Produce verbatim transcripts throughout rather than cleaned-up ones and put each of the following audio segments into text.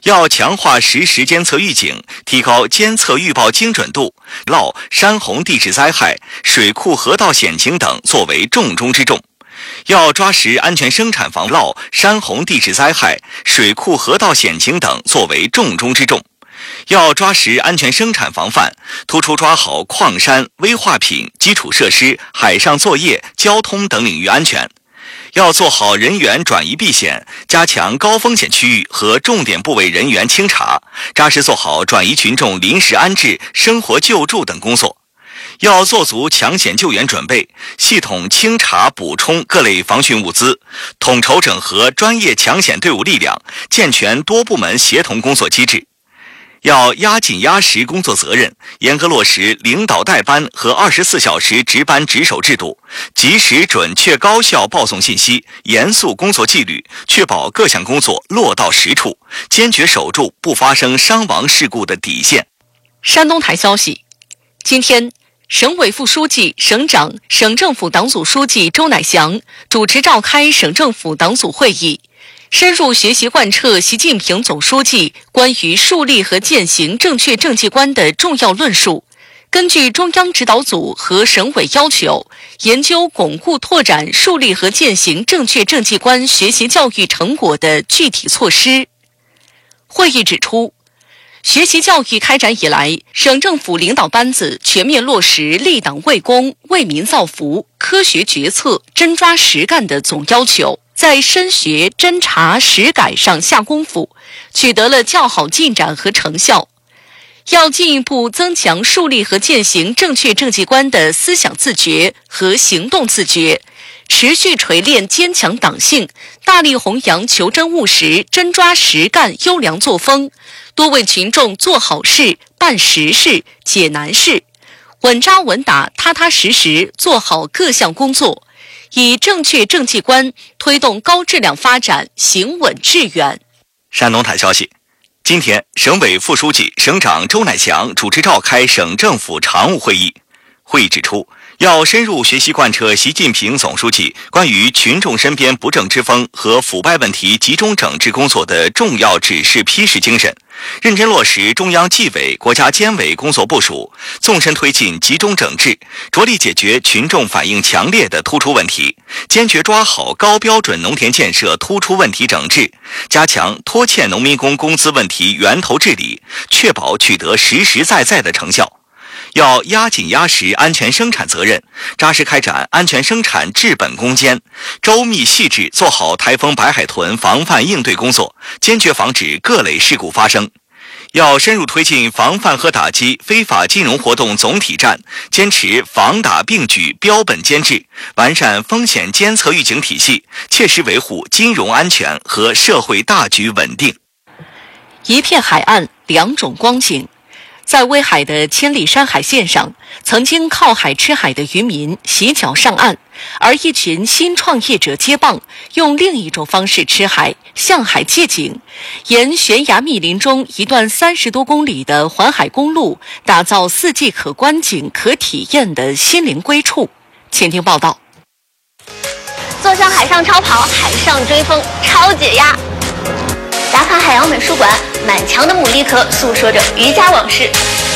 要强化实时监测预警，提高监测预报精准度，涝、山洪地质灾害、水库河道险情等作为重中之重。要抓实安全生产防涝、山洪地质灾害、水库河道险情等作为重中之重。要抓实安全生产防范，突出抓好矿山、危化品、基础设施、海上作业、交通等领域安全。要做好人员转移避险，加强高风险区域和重点部位人员清查，扎实做好转移群众临时安置、生活救助等工作。要做足抢险救援准备，系统清查补充各类防汛物资，统筹整合专业抢险队伍力量，健全多部门协同工作机制。要压紧压实工作责任，严格落实领导带班和二十四小时值班值守制度，及时准确高效报送信息，严肃工作纪律，确保各项工作落到实处，坚决守住不发生伤亡事故的底线。 山东台消息，今天省委副书记、省长、省政府党组书记周乃祥主持召开省政府党组会议，深入学习贯彻习近平总书记关于树立和践行正确政绩观的重要论述，根据中央指导组和省委要求，研究巩固拓展树立和践行正确政绩观学习教育成果的具体措施。会议指出，学习教育开展以来，省政府领导班子全面落实立党为公、为民造福、科学决策、真抓实干的总要求，在深学、侦查、实改上下功夫，取得了较好进展和成效。要进一步增强树立和践行正确政绩观的思想自觉和行动自觉，持续锤炼坚强党性，大力弘扬求真务实、真抓实干优良作风，多为群众做好事、办实事、解难事，稳扎稳打、踏踏实实做好各项工作，以正确政绩观推动高质量发展，行稳致远。 山东台消息，今天省委副书记、省长周乃祥主持召开省政府常务会议。会议指出，要深入学习贯彻习近平总书记关于群众身边不正之风和腐败问题集中整治工作的重要指示批示精神，认真落实中央纪委、国家监委工作部署，纵深推进集中整治，着力解决群众反映强烈的突出问题，坚决抓好高标准农田建设突出问题整治，加强拖欠农民工工资问题源头治理，确保取得实实在在的成效。要压紧压实安全生产责任，扎实开展安全生产治本攻坚，周密细致做好台风白海豚防范应对工作，坚决防止各类事故发生。要深入推进防范和打击非法金融活动总体战，坚持防打并举标本兼治，完善风险监测预警体系，切实维护金融安全和社会大局稳定。 一片海岸，两种光景。在威海的千里山海线上，曾经靠海吃海的渔民洗脚上岸，而一群新创业者接棒，用另一种方式吃海，向海借景，沿悬崖密林中一段三十多公里的环海公路，打造四季可观景、可体验的心灵归处。请听报道。 坐上海上超跑，海上追风，超解压。打卡海洋美术馆，满墙的牡蛎壳诉说着渔家往事。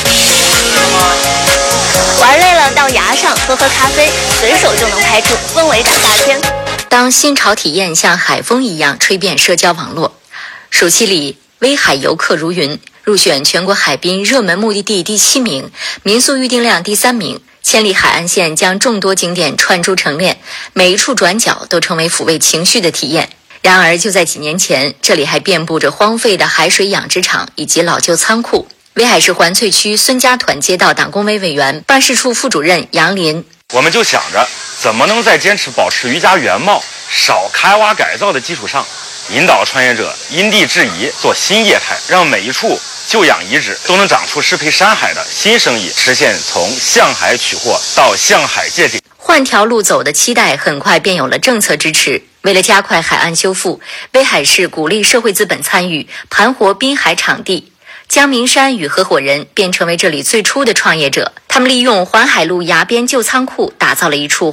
玩累了到崖上喝喝咖啡，随手就能拍出氛围感大片。 当新潮体验像海风一样吹遍社交网络，暑期里威海游客如云，入选全国海滨热门目的地第七名，民宿预订量第三名。千里海岸线将众多景点串出成链，每一处转角都成为抚慰情绪的体验。然而就在几年前，这里还遍布着荒废的海水养殖场以及老旧仓库。威海市环翠区孙家团街道党工委委员、办事处副主任杨林， 我们就想着怎么能在坚持保持渔家原貌、少开挖改造的基础上，引导创业者因地制宜做新业态，让每一处旧养遗址都能长出适配山海的新生意，实现从向海取货到向海借景。 换条路走的期待很快便有了政策支持。为了加快海岸修复，威海市鼓励社会资本参与，盘活滨海场地。江明山与合伙人便成为这里最初的创业者，他们利用环海路崖边旧仓库打造了一处